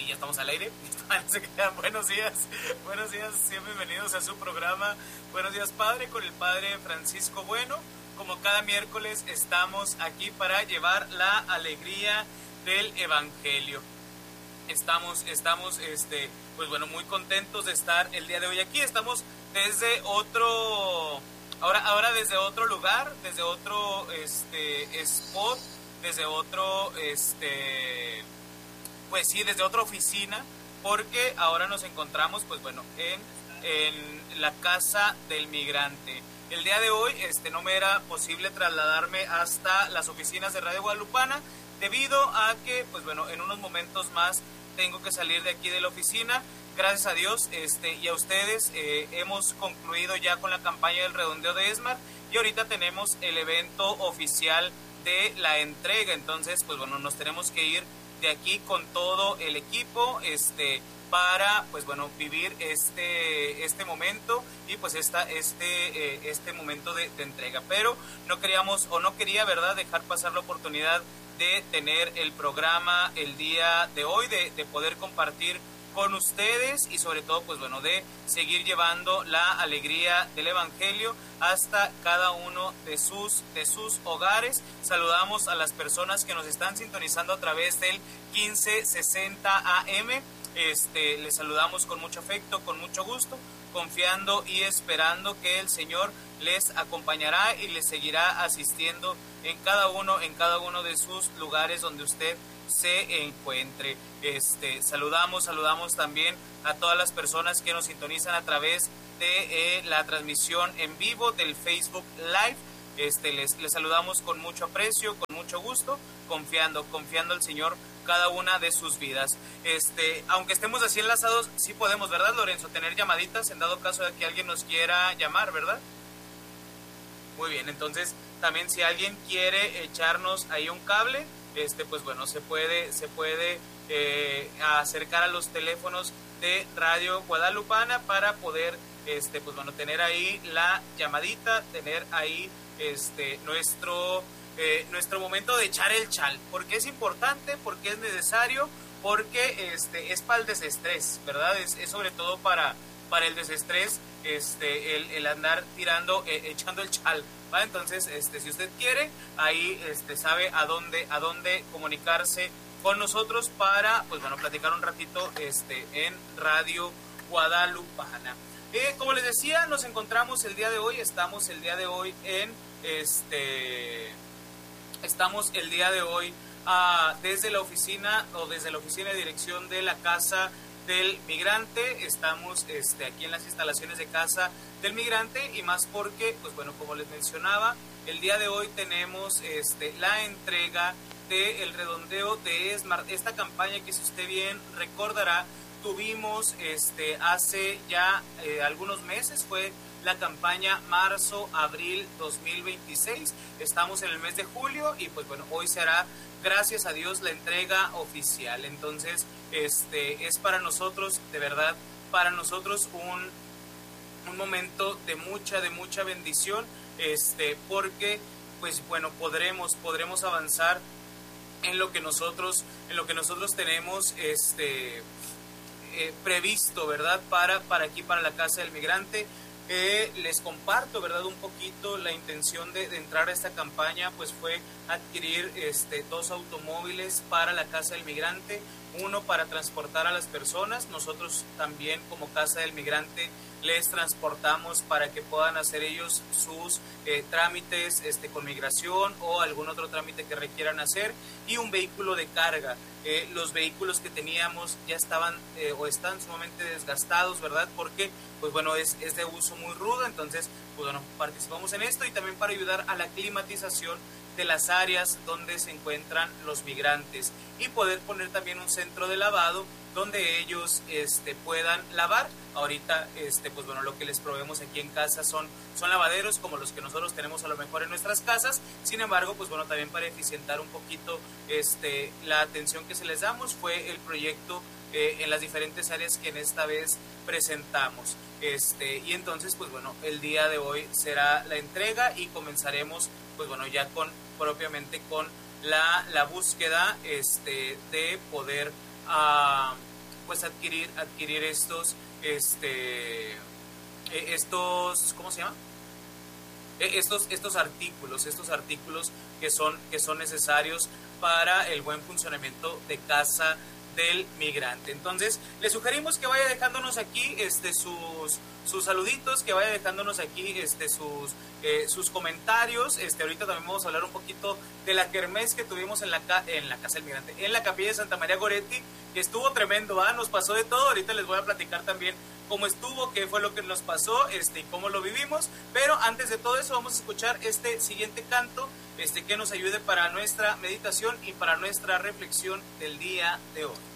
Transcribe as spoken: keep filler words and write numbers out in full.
ya estamos al aire. Buenos días, buenos días, sean bienvenidos a su programa Buenos Días Padre con el Padre Francisco Bueno. Como cada miércoles estamos aquí para llevar la alegría del Evangelio. Estamos, estamos, este, pues bueno, muy contentos de estar el día de hoy aquí. Estamos desde otro, ahora, ahora desde otro lugar, desde otro, este, spot, desde otro, este, pues sí, desde otra oficina, porque ahora nos encontramos, pues bueno, en, en la Casa del Migrante. El día de hoy, este, no me era posible trasladarme hasta las oficinas de Radio Guadalupana, debido a que, pues bueno, en unos momentos más tengo que salir de aquí de la oficina. Gracias a Dios este, y a ustedes eh, hemos concluido ya con la campaña del redondeo de ESMAD y ahorita tenemos el evento oficial de la entrega. Entonces, pues bueno, nos tenemos que ir de aquí con todo el equipo este, para, pues bueno, vivir este, este momento y pues esta, este, eh, este momento de, de entrega. Pero no queríamos, o no quería, ¿verdad?, dejar pasar la oportunidad de tener el programa el día de hoy, de, de poder compartir con ustedes y sobre todo, pues bueno, de seguir llevando la alegría del Evangelio hasta cada uno de sus, de sus hogares. Saludamos a las personas que nos están sintonizando a través del quince sesenta A M. Este, les saludamos con mucho afecto, con mucho gusto, confiando y esperando que el Señor les acompañará y les seguirá asistiendo en cada uno, en cada uno de sus lugares donde usted se encuentre. Este, saludamos, saludamos también a todas las personas que nos sintonizan a través de eh, la transmisión en vivo del Facebook Live. Este, les, les saludamos con mucho aprecio, con mucho gusto, confiando, confiando al Señor cada una de sus vidas. Este, aunque estemos así enlazados, sí podemos, ¿verdad, Lorenzo? Tener llamaditas en dado caso de que alguien nos quiera llamar, ¿verdad? Muy bien, entonces también si alguien quiere echarnos ahí un cable, este, pues bueno, se puede, se puede eh, acercar a los teléfonos de Radio Guadalupana para poder, este, pues bueno, tener ahí la llamadita, tener ahí, este, nuestro, eh, nuestro momento de echar el chal. Porque es importante, porque es necesario, porque, este, es para el desestrés, ¿verdad? Es, es sobre todo para, para el desestrés, este, el, el andar tirando, eh, echando el chal, ¿vale? Entonces, este, si usted quiere, ahí, este, sabe a dónde, a dónde comunicarse con nosotros para, pues bueno, platicar un ratito, este, en Radio Guadalupana. Eh, como les decía, nos encontramos el día de hoy, estamos el día de hoy en, este, estamos el día de hoy ah, desde la oficina o desde la oficina de dirección de la Casa del Migrante. Estamos este, aquí en las instalaciones de Casa del Migrante y más porque, pues bueno, como les mencionaba, el día de hoy tenemos este, la entrega del redondeo de ESMAD, esta campaña que, si usted bien recordará, tuvimos este, hace ya eh, algunos meses. Fue la campaña marzo-abril dos mil veintiséis, estamos en el mes de julio y pues bueno, hoy se hará, gracias a Dios, la entrega oficial. Entonces, este, es para nosotros, de verdad, para nosotros un, un momento de mucha, de mucha bendición, este, porque, pues bueno, podremos, podremos avanzar en lo que nosotros, en lo que nosotros tenemos, este, eh, previsto, ¿verdad? Para, para aquí, para la Casa del Migrante. Eh, les comparto, ¿verdad?, un poquito la intención de, de entrar a esta campaña, pues fue adquirir este, dos automóviles para la Casa del Migrante, uno para transportar a las personas. Nosotros también como Casa del Migrante les transportamos para que puedan hacer ellos sus eh, trámites este, con migración o algún otro trámite que requieran hacer, y un vehículo de carga. Eh, los vehículos que teníamos ya estaban eh, o están sumamente desgastados, ¿verdad? Porque, pues bueno, es, es de uso muy rudo. Entonces, pues bueno, participamos en esto y también para ayudar a la climatización de las áreas donde se encuentran los migrantes y poder poner también un centro de lavado donde ellos este, puedan lavar. Ahorita, este, pues bueno, lo que les proveemos aquí en casa son, son lavaderos como los que nosotros tenemos a lo mejor en nuestras casas. Sin embargo, pues bueno, también para eficientar un poquito este, la atención que se les damos, fue el proyecto eh, en las diferentes áreas que en esta vez presentamos. Este, y entonces, pues bueno, el día de hoy será la entrega y comenzaremos, pues bueno, ya con, propiamente con la, la búsqueda este, de poder... Uh, pues adquirir, adquirir estos, este, estos, ¿cómo se llama? Estos, estos artículos, estos artículos que son, que son necesarios para el buen funcionamiento de casa del migrante. Entonces, le sugerimos que vaya dejándonos aquí este, sus, sus saluditos, que vaya dejándonos aquí este, sus, eh, sus comentarios. Este, ahorita también vamos a hablar un poquito de la kermés que tuvimos en la, en la casa del migrante, en la capilla de Santa María Goretti, que estuvo tremendo, ¿ah? Nos pasó de todo. Ahorita les voy a platicar también cómo estuvo, qué fue lo que nos pasó este, y cómo lo vivimos. Pero antes de todo eso vamos a escuchar este siguiente canto este, que nos ayude para nuestra meditación y para nuestra reflexión del día de hoy.